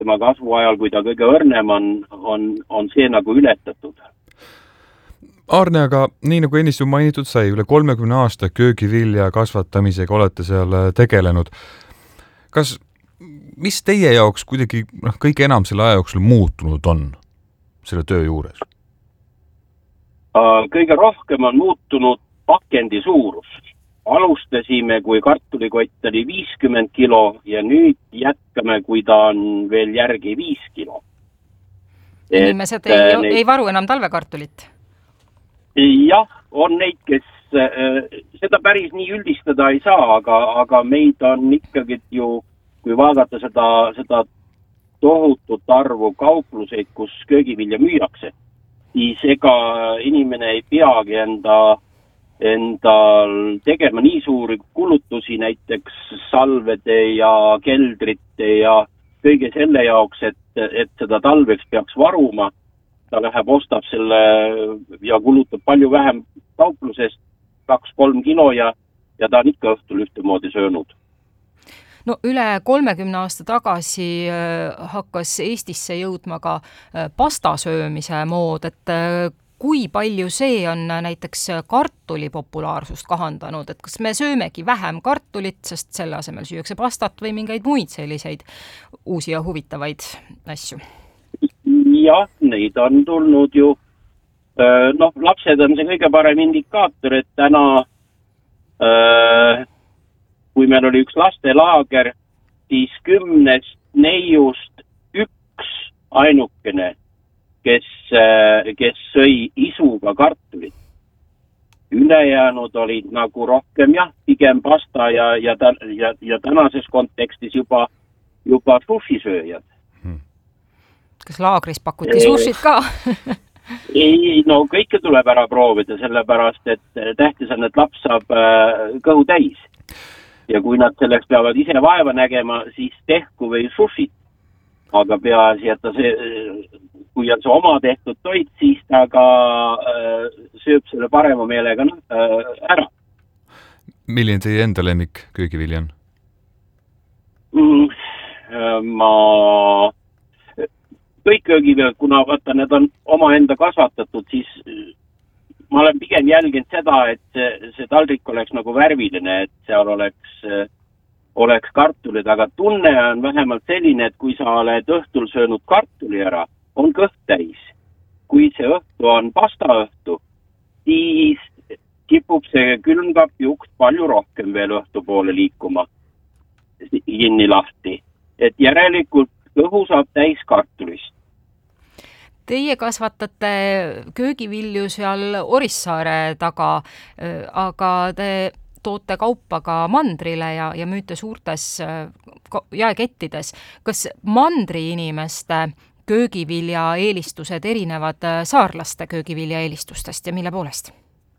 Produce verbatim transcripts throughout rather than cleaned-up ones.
tema kasvuajal, kui ta kõige õrnem on, on, on see nagu ületatud. Arne, aga nii nagu ennist ju mainitud sai, üle kolmekümne aasta köögivilja kasvatamisega olete seal tegelenud. Kas, mis teie jaoks kuidagi noh, kõige enam selle aja jooksul muutunud on selle töö juures? Kõige rohkem on muutunud pakendi suurus. Alustasime, kui kartulikott oli viiskümmend kilo ja nüüd jätkame, kui ta on veel järgi viis kilo. Inimesed ei, neid... ei varu enam talvekartulit? Jah, on neid, kes äh, seda päris nii üldistada ei saa, aga, aga meid on ikkagi ju, kui vaadata seda, seda tohutut arvu kaupluseid, kus köögivilja müüakse, siis ega inimene ei peagi enda endal tegema nii suuri kulutusi näiteks salvede ja keldrite ja kõige selle jaoks, et, et seda talveks peaks varuma. Ta läheb, ostab selle ja kulutab palju vähem kauplusest, kaks-kolm kilo ja, ja ta on ikka õhtul ühtemoodi söönud. No üle kolmekümne aasta tagasi hakkas Eestisse jõudma ka pasta söömise mood, et kui palju see on näiteks kartuli populaarsust kahandanud, et kas me söömegi vähem kartulit, sest selle asemel süüakse pastat või mingeid muid selliseid uusi ja huvitavaid asju? Jah, neid on tulnud ju, noh, lapsed on see kõige parem indikaator, et täna, kui meil oli üks lastelaager, siis kümnest neiust üks ainukene, kes, kes sõi isuga kartulit. Ülejäänud olid nagu rohkem, jah, pigem pasta ja, ja, ja, ja tänases kontekstis juba, juba sushi-sööjad. Kas laagris pakuti sushit ka? ei, no kõike tuleb ära proovida, sellepärast, et tähtis on, et laps saab kõhu täis. Ja kui nad selleks peavad ise vaeva nägema, siis tehku või sushit. Aga peaasi, et ta see, kui on see oma tehtud toit, siis ta ka äh, sööb selle parema meelega äh, ära. Milline teie enda lemmik köögivilja on? Mm, ma... kõik köögiviljad, kuna vaata, need on omaenda kasvatatud, siis ma olen pigem jälginud seda, et see, see taldrik oleks nagu värviline, et seal oleks, oleks kartulid, aga tunne on vähemalt selline, et kui sa oled õhtul söönud kartuli ära, on kõht täis. Kui see õhtu on pastaõhtu, siis kipub see külmkapi uks palju rohkem veel õhtu poole liikuma kinni lahti. Et järelikult kõhu saab täis kartulist. Teie kasvatate köögivilju seal Orissaare taga, aga te toote kaupa ka mandrile ja, ja müüte suurtes jaekettides. Kas mandri inimeste köögivilja eelistused erinevad saarlaste köögivilja eelistustest ja mille poolest?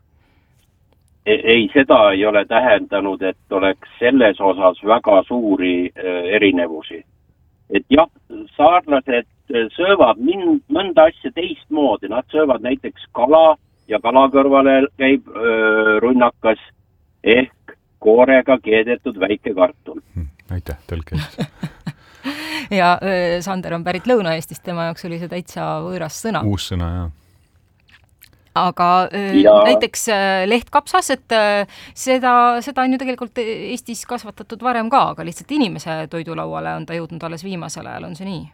Ei, seda ei ole tähendanud, et oleks selles osas väga suuri erinevusi. Et jah, saarlased söövad min- mõnda asja teistmoodi. Nad söövad näiteks kala ja kala kõrvale käib öö, runnakas ehk koorega keedetud väike kartul. Aitäh, tõlkes. ja öö, Sander on pärit Lõuna-Eestist, tema jaoks oli see täitsa võõras sõna. Uus sõna, jah. Aga ja. näiteks lehtkapsas, et seda, seda on ju tegelikult Eestis kasvatatud varem ka, aga lihtsalt inimese toidulauale on ta jõudnud alles viimasel ajal, on see nii?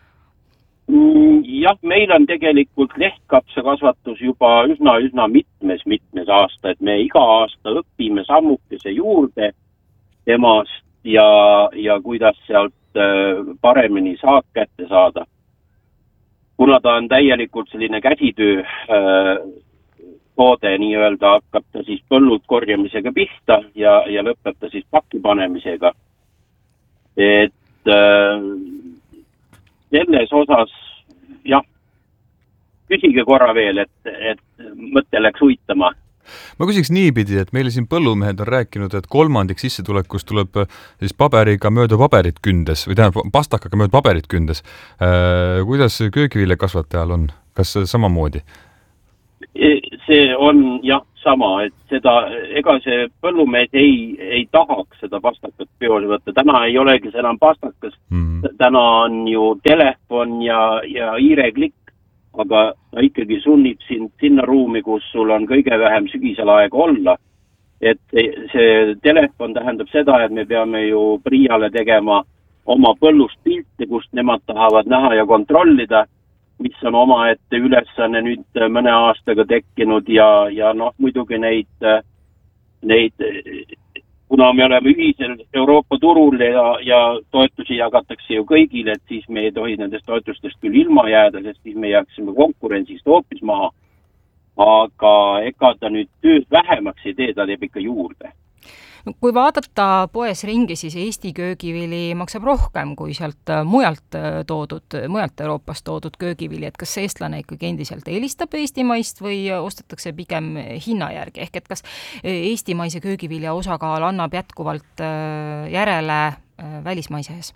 Jah, meil on tegelikult lehtkapsa kasvatus juba üsna, üsna mitmes, mitmes aasta, et me iga aasta õpime sammukese juurde temast ja, ja kuidas sealt paremini saak kätte saada. Kuna ta on täielikult selline käsitöö äh, toode, nii-öelda hakkab ta siis põllud korjamisega pihta ja, ja lõpeb ta siis pakki panemisega. Et äh, selles osas, jah, küsige korra veel, et, et mõte läks uitama. Ma küsiks niipidi, et meile siin põllumehed on rääkinud, et kolmandik sissetulekust tuleb siis paberiga mööda paberit kündes või tähendab pastakaga mööda paberit kündes. Äh, kuidas köögivilja kasvatajal on? Kas samamoodi? See on, jah, sama, et seda, ega see põllumees ei, ei tahaks seda pastakat peole võtta. Täna ei olegi see enam pastakas. Mm-hmm. Täna on ju telefon ja, ja hiireklikk, aga ta ikkagi sunnib sind sinna ruumi, kus sul on kõige vähem sügisel aega olla. Et see telefon tähendab seda, et me peame ju Priiale tegema oma põllust pilte, kust nemad tahavad näha ja kontrollida, mis on omaette ülesanne nüüd mõne aastaga tekkinud ja, ja noh, muidugi neid, neid, kuna me oleme ühisel Euroopa turul ja, ja toetusi jagatakse ju kõigile, et siis me ei tohi nendest toetustest küll ilma jääda, sest siis me jääksime konkurentsist hoopis maha. Aga ega ta nüüd tööd vähemaks ei tee, ta teeb ikka juurde. Kui vaadata poes ringi, siis Eesti köögivili maksab rohkem kui sealt mujalt toodud, mujalt Euroopast toodud köögivili, et kas eestlane ikkagi endiselt eelistab eestimaist või ostetakse pigem hinna järgi, ehk et kas eestimaise köögivilja osakaal annab jätkuvalt järele välismaises?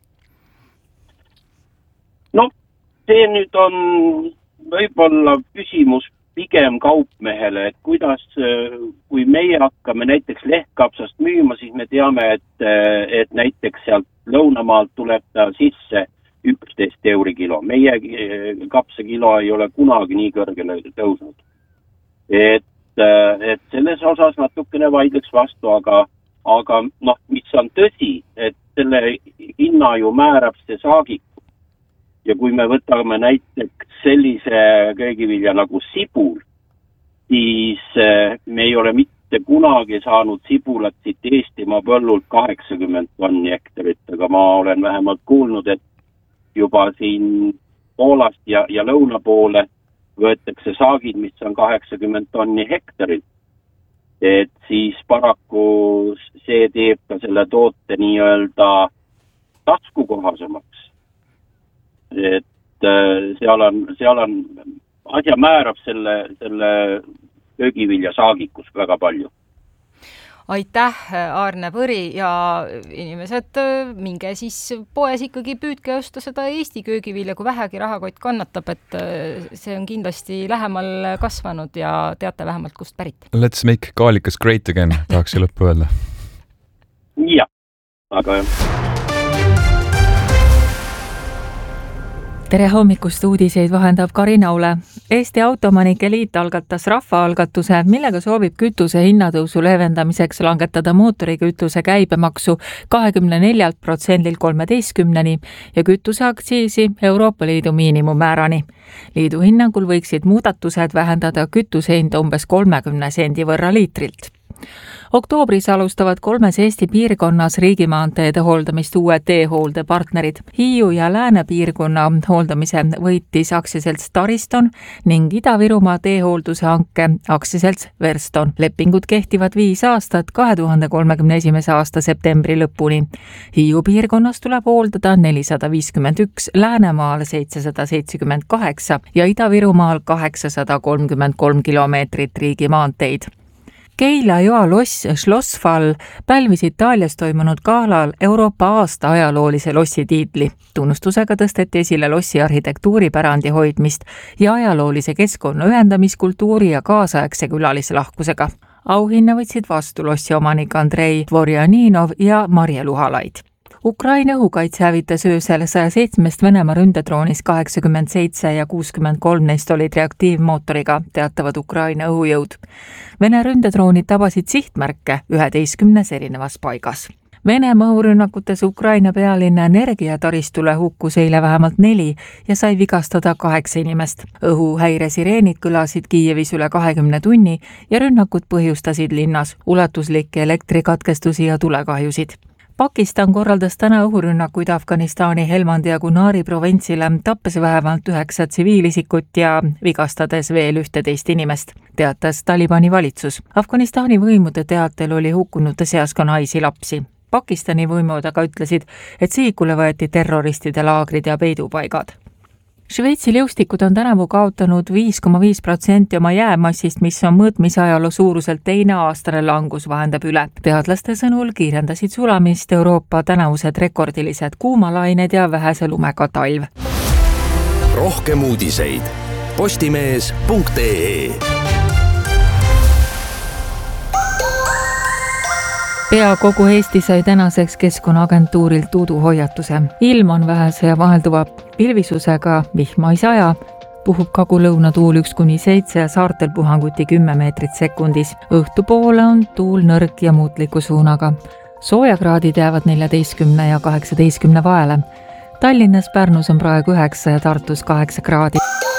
No, see nüüd on võib-olla küsimus pigem kaupmehele, et kuidas, kui meie hakkame näiteks lehtkapsast müüma, siis me teame, et, et näiteks sealt lõunamaalt tuleb ta sisse üksteist euri kilo. Meie kapsekilo ei ole kunagi nii kõrgele tõusnud. Et, et selles osas natukene vaidleks vastu, aga, aga noh, mis on tõsi, et selle hinna ju määrab see saagik. Ja kui me võtame näiteks sellise köögivilja nagu sibul, siis me ei ole mitte kunagi saanud sibulat siit Eestimaa põllult kaheksakümmend tonni hektarit, aga ma olen vähemalt kuulnud, et juba siin Poolast ja, ja lõuna poole võetakse saagid, mis on kaheksakümmend tonni hektarit. Et siis paraku see teeb ka selle toote nii-öelda taskukohasemaks. Et seal on, seal on, asja määrab selle, selle köögivilja saagikus väga palju. Aitäh, Aarne Põri, ja inimesed, minge siis poes ikkagi püüdke osta seda Eesti köögivilja, kui vähegi rahakott kannatab, et see on kindlasti lähemal kasvanud ja teate vähemalt kust pärit. Let's make Kaalikas great again, tahaks lõppu öelda. Jah, aga jah. Tere hommikust, uudiseid vahendab Karin Aule. Eesti Autoomanike Liit algatas rahvaalgatuse, millega soovib kütuse hinnatõusu leevendamiseks langetada mootorikütuse käibemaksu kahekümne neljalt protsendilt kolmeteistkümneni ja kütuseaktsiisi Euroopa Liidu miinimummäärani. Liidu hinnangul võiksid muudatused vähendada kütusehinda umbes kolmekümne sendi võrra liitrilt. Oktoobris alustavad kolmes Eesti piirkonnas riigimaanteede hooldamist uued teehoolde partnerid. Hiiu ja Lääne piirkonna hooldamise võitis aktsiaselts Tariston ning Ida-Virumaa teehoolduse hanke aktsiaselts Verston. Lepingud kehtivad viis aastat kahe tuhande kolmekümne esimese aasta septembri lõpuni. Hiiu piirkonnas tuleb hooldada nelisada viiskümmend üks, Läänemaal seitsesada seitsekümmend kaheksa ja Ida-Virumaal kaheksasada kolmkümmend kolm kilomeetrit riigimaanteid. Keila joa loss Schlossfall pälvis Itaalias toimunud galal Euroopa aasta ajaloolise lossi tiitli. Tunnustusega tõsteti esile lossi arhitektuuripärandi hoidmist ja ajaloolise keskkonna ühendamiskultuuri ja kaasaegse külalislahkusega. Auhinna võtsid vastu lossi omanik Andrei Dvorjaninov ja Marje Luhalaid. Ukraina õhukaitse hävitas öösel saja seitsmest Venemaa ründedroonist kaheksakümmend seitse ja kuuskümmend kolm neist olid reaktiivmootoriga, teatavad Ukraina õhujõud. Vene ründedroonid tabasid sihtmärke üheteistkümnes erinevas paigas. Venemaa õhurünnakutes Ukraina pealinna energiataristule hukkus eile vähemalt neli ja sai vigastada kaheksa inimest. Õhuhäiresireenid kõlasid Kiievis üle kahekümne tunni ja rünnakud põhjustasid linnas ulatuslikke elektrikatkestusi ja tulekahjusid. Pakistan korraldas täna õhurünnakuid Afganistani Helmandi ja Gunari provintsile, tappes vähemalt üheksa tsiviilisikut ja vigastades veel ühteteist inimest, teatas Talibani valitsus. Afganistani võimude teatel oli hukkunute seas ka naisi lapsi. Pakistani võimud aga ütlesid, et sihikule võeti terroristide laagrid ja peidupaigad. Šveitsi liustikud on tänavu kaotanud viis koma viis protsenti oma jäämassist, mis on mõõtmise ajaloo suuruselt teine aastane langus vahendab üle. Teadlaste sõnul kiirendasid sulamist Euroopa tänavused rekordilised kuumalained ja vähese lumega talv. Rohkem uudiseid postimees punkt ee pea kogu Eesti sai tänaseks Keskkonnaagentuurilt uduhoiatuse. Ilm on vähese ja vahelduva pilvisusega, vihma ei saja, puhub kagu-lõuna tuul üks kuni seitse ja saartel puhanguti kümme meetrit sekundis. Õhtupoole on tuul nõrk ja muutliku suunaga. Soojakraadid jäävad neljateistkümne ja kaheksateistkümne vahele. Tallinnas, Pärnus on praegu üheksa ja Tartus kaheksa kraadi.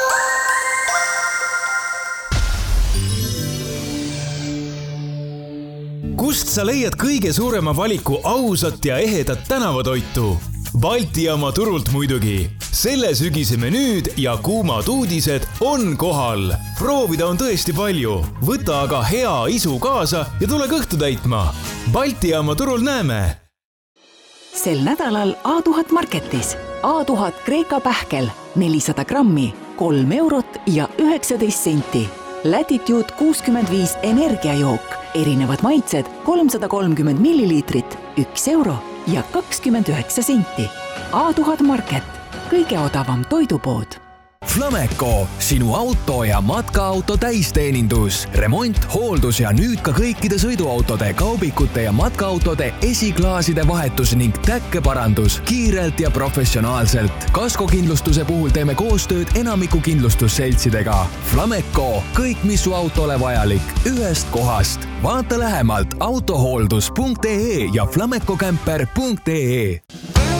Kust sa leiad kõige suurema valiku ausat ja ehedat tänavatoitu? Balti jaama turult muidugi. Selle sügise menüüd ja kuumad uudised on kohal. Proovida on tõesti palju. Võta aga hea isu kaasa ja tule kõhtu täitma. Balti jaama turul näeme. Sel nädalal A tuhat Marketis. A tuhat Kreeka pähkel, nelisada grammi, kolm eurot ja üheksateist senti. Latitude kuuskümmend viis energiajook. Erinevad maitsed kolmsada kolmkümmend milliliitrit, üks euro ja kakskümmend üheksa senti. A tuhat Market, kõige odavam toidupood. Flameco, sinu auto ja matkaauto täisteenindus, remont, hooldus ja nüüd ka kõikide sõiduautode, kaubikute ja matkaautode esiklaaside vahetus ning täkkeparandus kiirelt ja professionaalselt. Kaskokindlustuse puhul teeme koostööd enamiku kindlustusseltsidega. Flameco, kõik mis su autole vajalik, ühest kohast. Vaata lähemalt autohooldus punkt ee ja flamecocamper punkt ee.